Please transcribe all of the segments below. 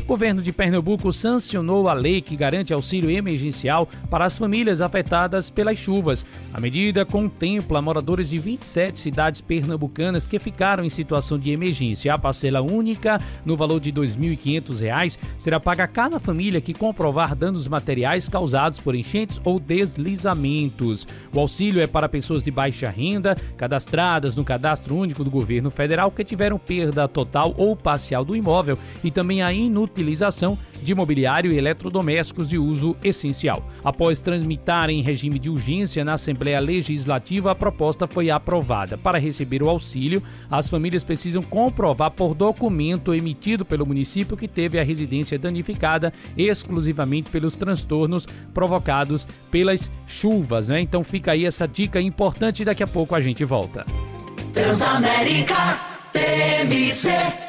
O governo de Pernambuco sancionou a lei que garante auxílio emergencial para as famílias afetadas pelas chuvas. A medida contempla moradores de 27 cidades pernambucanas que ficaram em situação de emergência. A parcela única, no valor de R$ 2.500, será paga a cada família que comprovar danos materiais causados por enchentes ou deslizamentos. O auxílio é para pessoas de baixa renda, cadastradas no Cadastro Único do Governo Federal, que tiveram perda total ou parcial do imóvel e também a inutilização de mobiliário e eletrodomésticos de uso essencial. Após tramitar em regime de urgência na Assembleia Legislativa, a proposta foi aprovada. Para receber o auxílio, as famílias precisam comprovar por documento emitido pelo município que teve a residência danificada exclusivamente pelos transtornos provocados pelas chuvas, né? Então fica aí essa dica importante e daqui a pouco a gente volta. Transamérica TMC.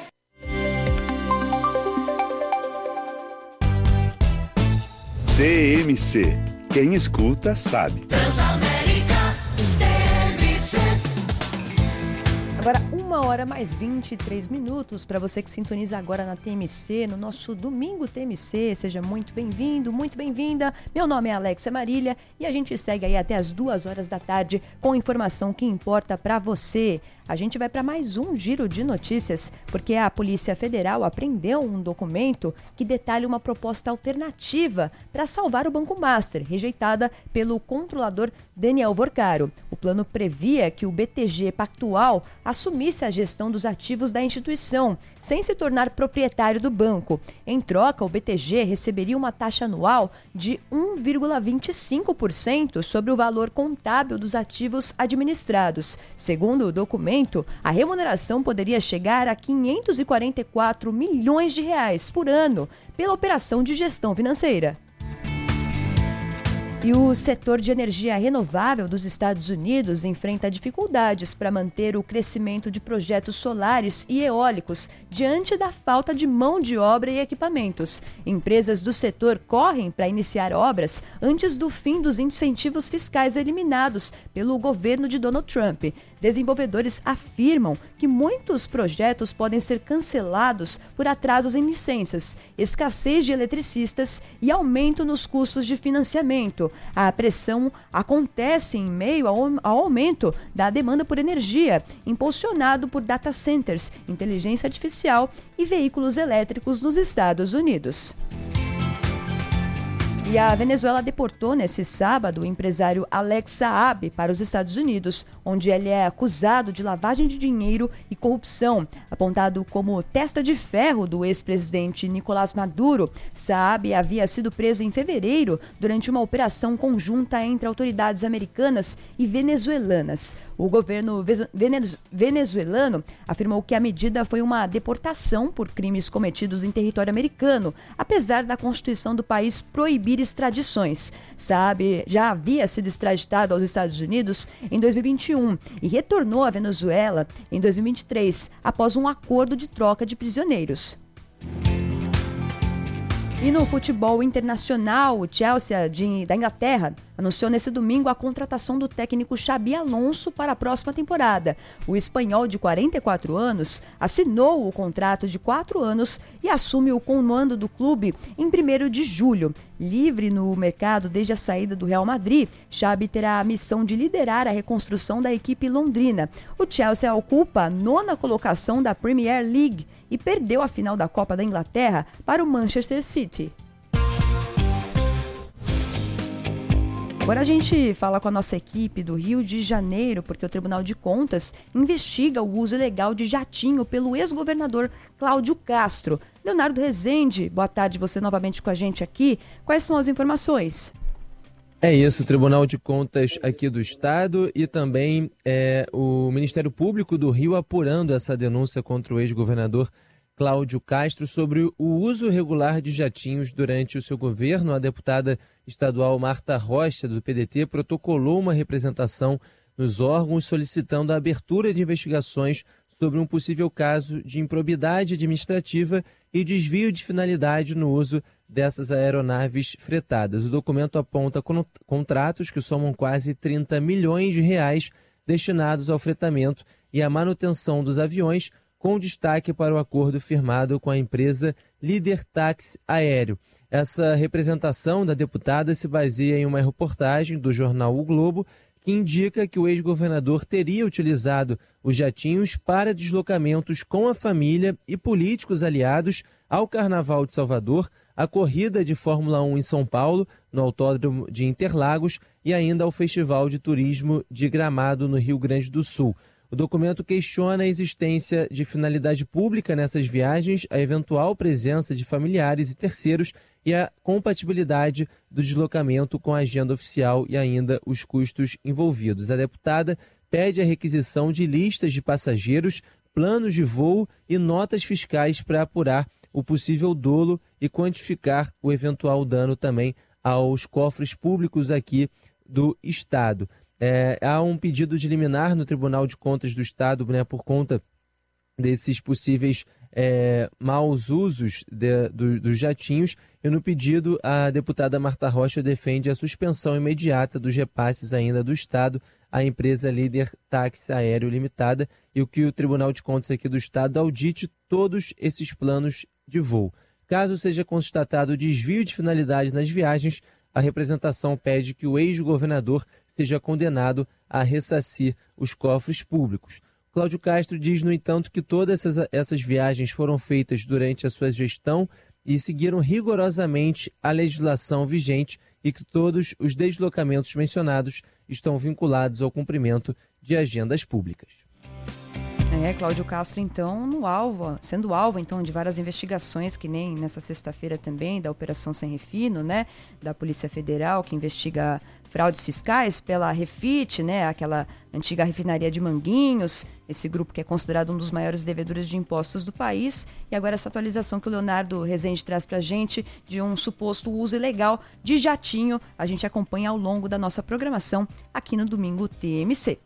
TMC. Quem escuta sabe. Transamérica TMC. Agora 1h mais 23 para você que sintoniza agora na TMC, no nosso Domingo TMC. Seja muito bem-vindo, muito bem-vinda. Meu nome é Alexia Marília e a gente segue aí até as 2h da tarde com informação que importa para você. A gente vai para mais um giro de notícias, porque a Polícia Federal apreendeu um documento que detalha uma proposta alternativa para salvar o Banco Master, rejeitada pelo controlador Daniel Vorcaro. O plano previa que o BTG Pactual assumisse a gestão dos ativos da instituição, sem se tornar proprietário do banco. Em troca, o BTG receberia uma taxa anual de 1,25% sobre o valor contábil dos ativos administrados. Segundo o documento, a remuneração poderia chegar a 544 milhões de reais por ano pela operação de gestão financeira. E o setor de energia renovável dos Estados Unidos enfrenta dificuldades para manter o crescimento de projetos solares e eólicos diante da falta de mão de obra e equipamentos. Empresas do setor correm para iniciar obras antes do fim dos incentivos fiscais eliminados pelo governo de Donald Trump. Desenvolvedores afirmam que muitos projetos podem ser cancelados por atrasos em licenças, escassez de eletricistas e aumento nos custos de financiamento. A pressão acontece em meio ao aumento da demanda por energia, impulsionado por data centers, inteligência artificial e veículos elétricos nos Estados Unidos. E a Venezuela deportou nesse sábado o empresário Alex Saab para os Estados Unidos, onde ele é acusado de lavagem de dinheiro e corrupção. Apontado como testa de ferro do ex-presidente Nicolás Maduro, Saab havia sido preso em fevereiro durante uma operação conjunta entre autoridades americanas e venezuelanas. O governo venezuelano afirmou que a medida foi uma deportação por crimes cometidos em território americano, apesar da Constituição do país proibir extradições. Saab já havia sido extraditado aos Estados Unidos em 2021 e retornou à Venezuela em 2023, após um acordo de troca de prisioneiros. E no futebol internacional, o Chelsea da Inglaterra anunciou nesse domingo a contratação do técnico Xabi Alonso para a próxima temporada. O espanhol de 44 anos assinou o contrato de 4 anos e assume o comando do clube em 1º de julho. Livre no mercado desde a saída do Real Madrid, Xabi terá a missão de liderar a reconstrução da equipe londrina. O Chelsea ocupa a 9ª colocação da Premier League e perdeu a final da Copa da Inglaterra para o Manchester City. Agora a gente fala com a nossa equipe do Rio de Janeiro, porque o Tribunal de Contas investiga o uso ilegal de jatinho pelo ex-governador Cláudio Castro. Leonardo Rezende, boa tarde, você novamente com a gente aqui. Quais são as informações? É isso, o Tribunal de Contas aqui do Estado e também o Ministério Público do Rio apurando essa denúncia contra o ex-governador Cláudio Castro sobre o uso irregular de jatinhos durante o seu governo. A deputada estadual Marta Rocha, do PDT, protocolou uma representação nos órgãos solicitando a abertura de investigações sobre um possível caso de improbidade administrativa e desvio de finalidade no uso dessas aeronaves fretadas. O documento aponta contratos que somam quase 30 milhões de reais destinados ao fretamento e à manutenção dos aviões, com destaque para o acordo firmado com a empresa Líder Táxi Aéreo. Essa representação da deputada se baseia em uma reportagem do jornal O Globo, que indica que o ex-governador teria utilizado os jatinhos para deslocamentos com a família e políticos aliados ao Carnaval de Salvador, à corrida de Fórmula 1 em São Paulo, no Autódromo de Interlagos, e ainda ao Festival de Turismo de Gramado, no Rio Grande do Sul. O documento questiona a existência de finalidade pública nessas viagens, a eventual presença de familiares e terceiros e a compatibilidade do deslocamento com a agenda oficial e ainda os custos envolvidos. A deputada pede a requisição de listas de passageiros, planos de voo e notas fiscais para apurar o possível dolo e quantificar o eventual dano também aos cofres públicos aqui do Estado. Há um pedido de liminar no Tribunal de Contas do Estado, né, por conta desses possíveis maus usos dos jatinhos, e no pedido a deputada Marta Rocha defende a suspensão imediata dos repasses ainda do Estado à empresa Líder Táxi Aéreo Limitada e o que o Tribunal de Contas aqui do Estado audite todos esses planos de voo. Caso seja constatado desvio de finalidade nas viagens, a representação pede que o ex-governador seja condenado a ressarcir os cofres públicos. Cláudio Castro diz, no entanto, que todas essas viagens foram feitas durante a sua gestão e seguiram rigorosamente a legislação vigente e que todos os deslocamentos mencionados estão vinculados ao cumprimento de agendas públicas. Cláudio Castro, então, sendo alvo, então, de várias investigações, que nem nessa sexta-feira também, da Operação Sem Refino, né, da Polícia Federal, que investiga fraudes fiscais pela Refit, né, aquela antiga refinaria de Manguinhos, esse grupo que é considerado um dos maiores devedores de impostos do país, e agora essa atualização que o Leonardo Rezende traz pra gente de um suposto uso ilegal de jatinho, a gente acompanha ao longo da nossa programação aqui no Domingo TMC.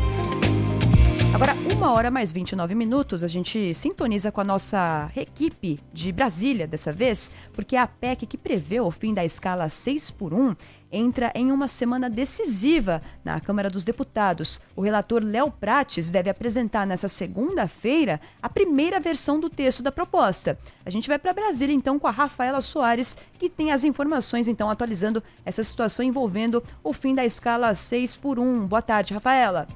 Agora, 1h mais 29, a gente sintoniza com a nossa equipe de Brasília dessa vez, porque a PEC que prevê o fim da escala 6x1 entra em uma semana decisiva na Câmara dos Deputados. O relator Léo Prates deve apresentar nessa segunda-feira a primeira versão do texto da proposta. A gente vai para Brasília, então, com a Rafaela Soares, que tem as informações, então, atualizando essa situação envolvendo o fim da escala 6x1. Boa tarde, Rafaela.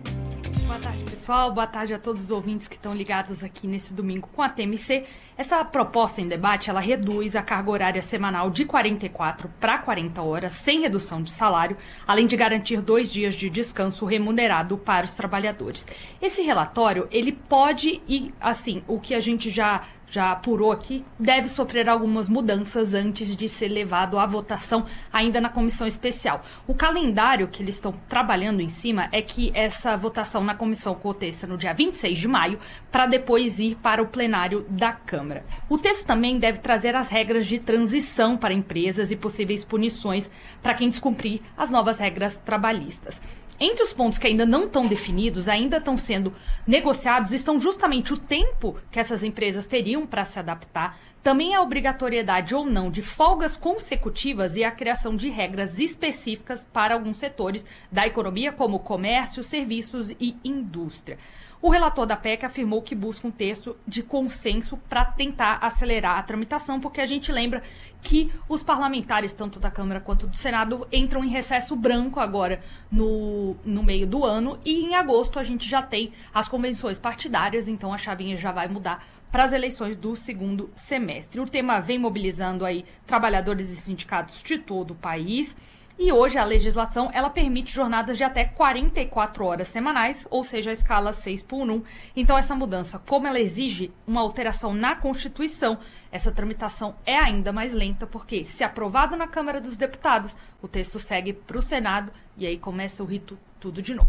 Boa tarde, pessoal. Boa tarde a todos os ouvintes que estão ligados aqui nesse domingo com a TMC. Essa proposta em debate, ela reduz a carga horária semanal de 44 para 40 horas, sem redução de salário, além de garantir 2 dias de descanso remunerado para os trabalhadores. Esse relatório, ele pode ir, assim, o que a gente já apurou aqui, deve sofrer algumas mudanças antes de ser levado à votação ainda na comissão especial. O calendário que eles estão trabalhando em cima é que essa votação na comissão aconteça no dia 26 de maio, para depois ir para o plenário da Câmara. O texto também deve trazer as regras de transição para empresas e possíveis punições para quem descumprir as novas regras trabalhistas. Entre os pontos que ainda não estão definidos, ainda estão sendo negociados, estão justamente o tempo que essas empresas teriam para se adaptar, também a obrigatoriedade ou não de folgas consecutivas e a criação de regras específicas para alguns setores da economia, como comércio, serviços e indústria. O relator da PEC afirmou que busca um texto de consenso para tentar acelerar a tramitação, porque a gente lembra que os parlamentares, tanto da Câmara quanto do Senado, entram em recesso branco agora no meio do ano, e em agosto a gente já tem as convenções partidárias, então a chavinha já vai mudar para as eleições do segundo semestre. O tema vem mobilizando aí trabalhadores e sindicatos de todo o país. E hoje a legislação, ela permite jornadas de até 44 horas semanais, ou seja, a escala 6x1. Então essa mudança, como ela exige uma alteração na Constituição, essa tramitação é ainda mais lenta, porque se aprovado na Câmara dos Deputados, o texto segue para o Senado e aí começa o rito tudo de novo.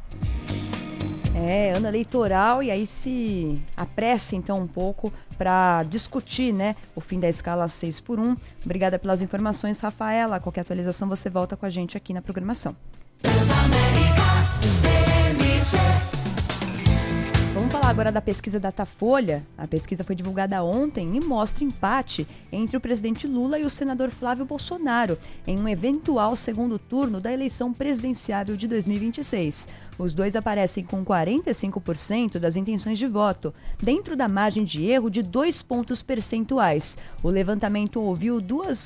Ano eleitoral, e aí se apressa então um pouco para discutir, né, o fim da escala 6x1. Obrigada pelas informações, Rafaela. Qualquer atualização você volta com a gente aqui na programação. Vamos falar Falar agora da pesquisa Datafolha. A pesquisa foi divulgada ontem e mostra empate entre o presidente Lula e o senador Flávio Bolsonaro em um eventual segundo turno da eleição presidenciável de 2026. Os dois aparecem com 45% das intenções de voto, dentro da margem de erro de 2 pontos percentuais. O levantamento ouviu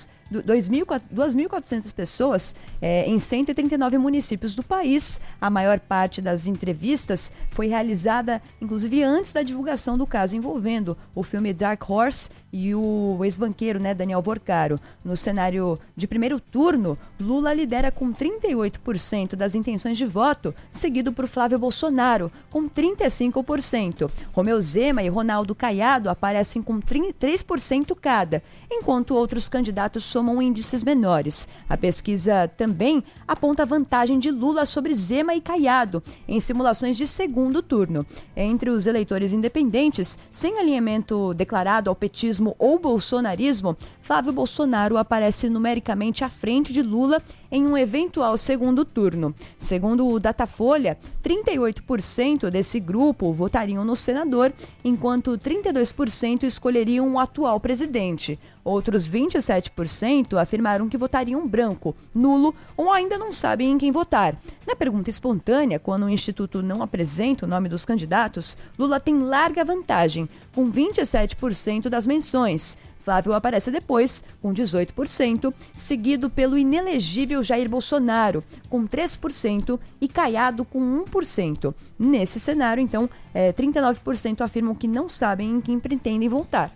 2.400 pessoas em 139 municípios do país. A maior parte das entrevistas foi realizada, inclusive, antes da divulgação do caso envolvendo o filme Dark Horse e o ex-banqueiro, Daniel Porcaro. No cenário de primeiro turno, Lula lidera com 38% das intenções de voto, seguido por Flávio Bolsonaro, com 35%. Romeu Zema e Ronaldo Caiado aparecem com 3% cada, enquanto outros candidatos somam índices menores. A pesquisa também aponta vantagem de Lula sobre Zema e Caiado em simulações de segundo turno. Entre os eleitores independentes, sem alinhamento declarado ao petismo ou bolsonarismo, Flávio Bolsonaro aparece numericamente à frente de Lula em um eventual segundo turno. Segundo o Datafolha, 38% desse grupo votariam no senador, enquanto 32% escolheriam o atual presidente. Outros 27% afirmaram que votariam branco, nulo ou ainda não sabem em quem votar. Na pergunta espontânea, quando o Instituto não apresenta o nome dos candidatos, Lula tem larga vantagem, com 27% das menções. Flávio aparece depois, com 18%, seguido pelo inelegível Jair Bolsonaro, com 3%, e Caiado, com 1%. Nesse cenário, então, 39% afirmam que não sabem em quem pretendem votar.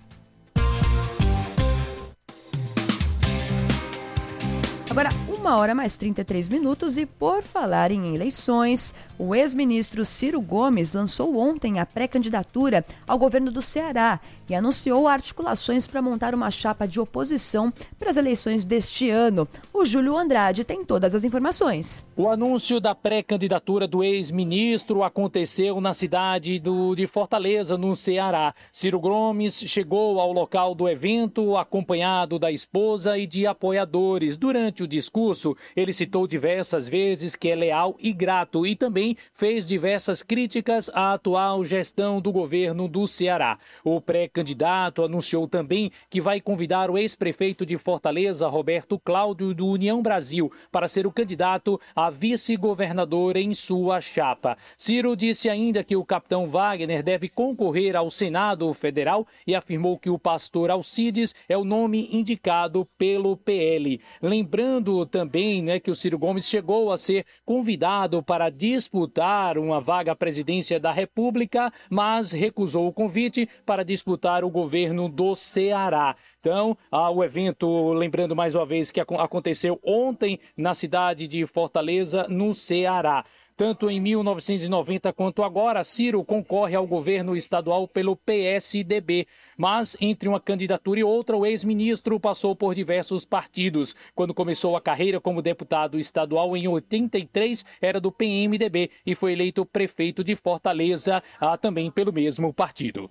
Agora, 1h mais 33 e por falar em eleições, o ex-ministro Ciro Gomes lançou ontem a pré-candidatura ao governo do Ceará e anunciou articulações para montar uma chapa de oposição para as eleições deste ano. O Júlio Andrade tem todas as informações. O anúncio da pré-candidatura do ex-ministro aconteceu na cidade de Fortaleza, no Ceará. Ciro Gomes chegou ao local do evento acompanhado da esposa e de apoiadores. Durante o discurso, ele citou diversas vezes que é leal e grato e também fez diversas críticas à atual gestão do governo do Ceará. O pré-candidato anunciou também que vai convidar o ex-prefeito de Fortaleza, Roberto Cláudio, do União Brasil, para ser o candidato a vice-governador em sua chapa. Ciro disse ainda que o capitão Wagner deve concorrer ao Senado Federal e afirmou que o pastor Alcides é o nome indicado pelo PL. Lembrando também que o Ciro Gomes chegou a ser convidado para disputar uma vaga à presidência da República, mas recusou o convite para disputar o governo do Ceará. Então, o evento, lembrando mais uma vez que aconteceu ontem na cidade de Fortaleza, no Ceará. Tanto em 1990 quanto agora, Ciro concorre ao governo estadual pelo PSDB. Mas, entre uma candidatura e outra, o ex-ministro passou por diversos partidos. Quando começou a carreira como deputado estadual em 83, era do PMDB e foi eleito prefeito de Fortaleza, também pelo mesmo partido.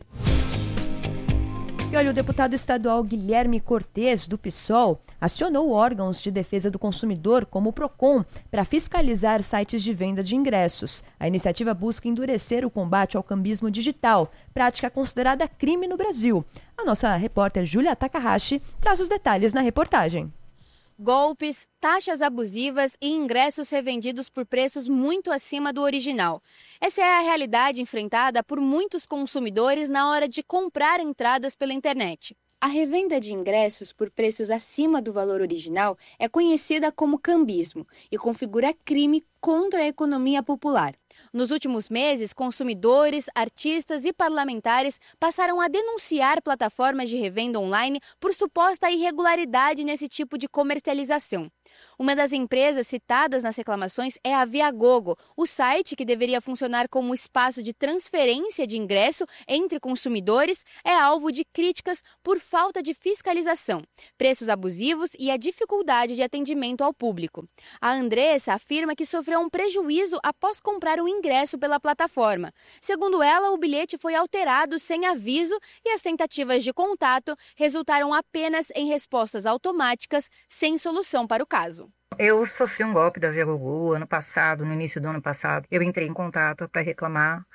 E olha, o deputado estadual Guilherme Cortes, do PSOL, acionou órgãos de defesa do consumidor, como o PROCON, para fiscalizar sites de venda de ingressos. A iniciativa busca endurecer o combate ao cambismo digital, prática considerada crime no Brasil. A nossa repórter Júlia Takahashi traz os detalhes na reportagem. Golpes, taxas abusivas e ingressos revendidos por preços muito acima do original. Essa é a realidade enfrentada por muitos consumidores na hora de comprar entradas pela internet. A revenda de ingressos por preços acima do valor original é conhecida como cambismo e configura crime contra a economia popular. Nos últimos meses, consumidores, artistas e parlamentares passaram a denunciar plataformas de revenda online por suposta irregularidade nesse tipo de comercialização. Uma das empresas citadas nas reclamações é a Viagogo, o site que deveria funcionar como espaço de transferência de ingresso entre consumidores é alvo de críticas por falta de fiscalização, preços abusivos e a dificuldade de atendimento ao público. A Andressa afirma que sofreu um prejuízo após comprar um ingresso pela plataforma. Segundo ela, o bilhete foi alterado sem aviso e as tentativas de contato resultaram apenas em respostas automáticas sem solução para o caso. Eu sofri um golpe da Viagogo ano passado, no início do ano passado. Eu entrei em contato para reclamar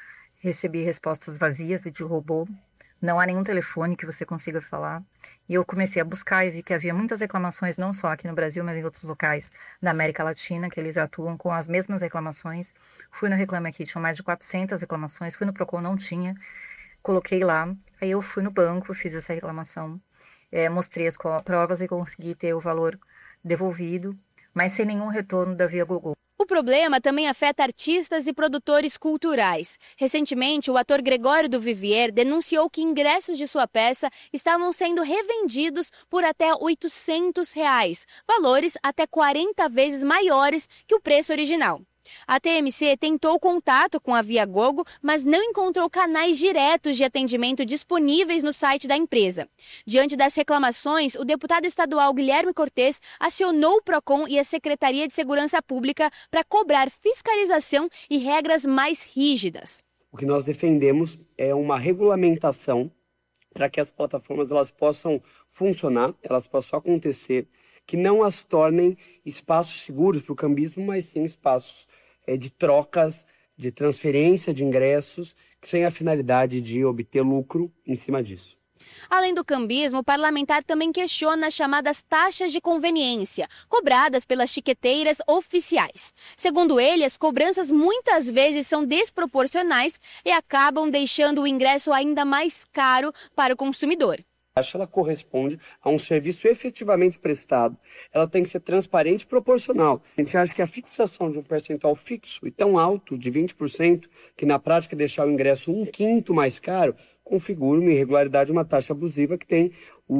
recebi respostas vazias e de robô. Não há nenhum telefone que você consiga falar. E eu comecei a buscar e vi que havia muitas reclamações, não só aqui no Brasil, mas em outros locais da América Latina, que eles atuam com as mesmas reclamações. Fui no Reclame Aqui, tinha mais de 400 reclamações. Fui no Procon, não tinha. Coloquei lá. Aí eu fui no banco, fiz essa reclamação. Mostrei as provas e consegui ter o valor devolvido, mas sem nenhum retorno da Via Gogol. O problema também afeta artistas e produtores culturais. Recentemente, o ator Gregório do Vivier denunciou que ingressos de sua peça estavam sendo revendidos por até R$800, valores até 40 vezes maiores que o preço original. A TMC tentou contato com a Viagogo, mas não encontrou canais diretos de atendimento disponíveis no site da empresa. Diante das reclamações, o deputado estadual Guilherme Cortes acionou o Procon e a Secretaria de Segurança Pública para cobrar fiscalização e regras mais rígidas. O que nós defendemos é uma regulamentação para que as plataformas elas possam funcionar, elas possam acontecer, que não as tornem espaços seguros para o cambismo, mas sim espaços de trocas, de transferência de ingressos, que sem a finalidade de obter lucro em cima disso. Além do cambismo, o parlamentar também questiona as chamadas taxas de conveniência, cobradas pelas chiqueteiras oficiais. Segundo ele, as cobranças muitas vezes são desproporcionais e acabam deixando o ingresso ainda mais caro para o consumidor. Ela corresponde a um serviço efetivamente prestado. Ela tem que ser transparente e proporcional. A gente acha que a fixação de um percentual fixo e tão alto, de 20%, que na prática deixar o ingresso 1/5 mais caro, configura uma irregularidade, uma taxa abusiva que tem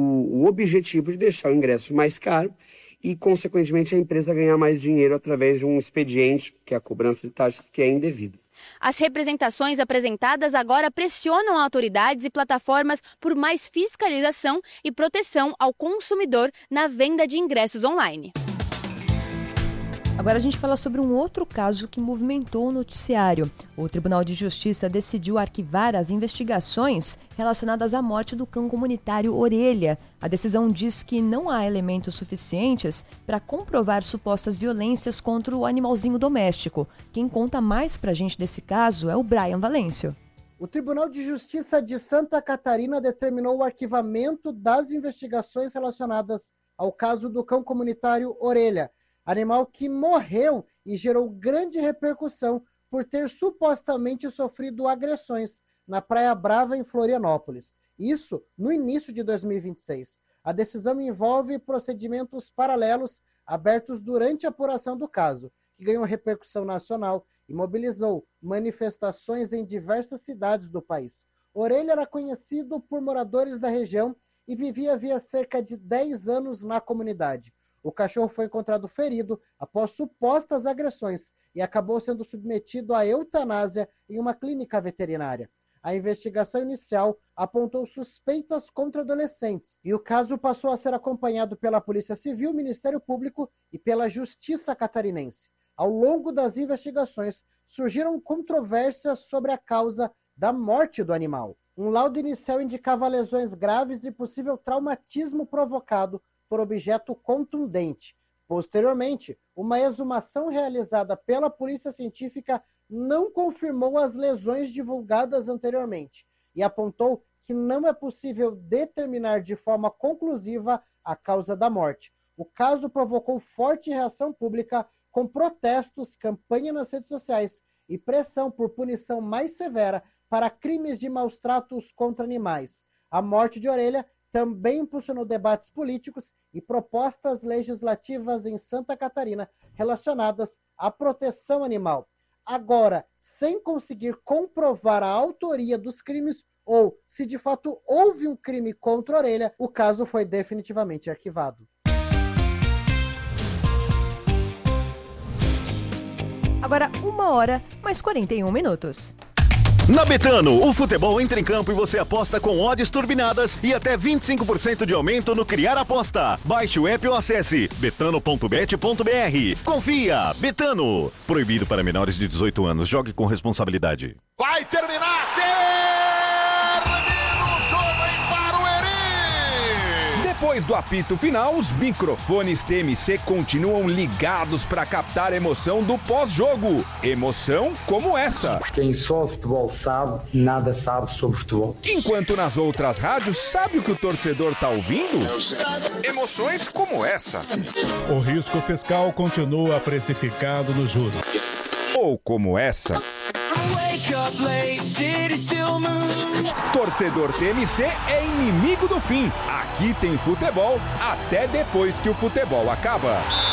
o objetivo de deixar o ingresso mais caro e, consequentemente, a empresa ganhar mais dinheiro através de um expediente, que é a cobrança de taxas, que é indevida. As representações apresentadas agora pressionam autoridades e plataformas por mais fiscalização e proteção ao consumidor na venda de ingressos online. Agora a gente fala sobre um outro caso que movimentou o noticiário. O Tribunal de Justiça decidiu arquivar as investigações relacionadas à morte do cão comunitário Orelha. A decisão diz que não há elementos suficientes para comprovar supostas violências contra o animalzinho doméstico. Quem conta mais pra gente desse caso é o Brian Valêncio. O Tribunal de Justiça de Santa Catarina determinou o arquivamento das investigações relacionadas ao caso do cão comunitário Orelha, animal que morreu e gerou grande repercussão por ter supostamente sofrido agressões na Praia Brava, em Florianópolis. Isso no início de 2026. A decisão envolve procedimentos paralelos abertos durante a apuração do caso, que ganhou repercussão nacional e mobilizou manifestações em diversas cidades do país. Orelha era conhecido por moradores da região e vivia havia cerca de 10 anos na comunidade. O cachorro foi encontrado ferido após supostas agressões e acabou sendo submetido à eutanásia em uma clínica veterinária. A investigação inicial apontou suspeitas contra adolescentes e o caso passou a ser acompanhado pela Polícia Civil, Ministério Público e pela Justiça Catarinense. Ao longo das investigações, surgiram controvérsias sobre a causa da morte do animal. Um laudo inicial indicava lesões graves e possível traumatismo provocado por objeto contundente. Posteriormente, uma exumação realizada pela Polícia Científica não confirmou as lesões divulgadas anteriormente e apontou que não é possível determinar de forma conclusiva a causa da morte. O caso provocou forte reação pública, com protestos, campanha nas redes sociais e pressão por punição mais severa para crimes de maus-tratos contra animais. A morte de Orelha também impulsionou debates políticos e propostas legislativas em Santa Catarina relacionadas à proteção animal. Agora, sem conseguir comprovar a autoria dos crimes ou se de fato houve um crime contra a Orelha, o caso foi definitivamente arquivado. Agora 1h mais 41 minutos. Na Betano, o futebol entra em campo e você aposta com odds turbinadas e até 25% de aumento no Criar Aposta. Baixe o app ou acesse betano.bet.br. Confia, Betano. Proibido para menores de 18 anos. Jogue com responsabilidade. Vai terminar! Termina o jogo em Barueri! Depois do apito final, os microfones TMC continuam ligados para captar a emoção do pós-jogo. Emoção como essa. Quem só futebol sabe, nada sabe sobre futebol. Enquanto nas outras rádios, sabe o que o torcedor tá ouvindo? Emoções como essa. O risco fiscal continua precificado no juros. Ou como essa. Torcedor TMC é inimigo do fim. Aqui tem futebol até depois que o futebol acaba.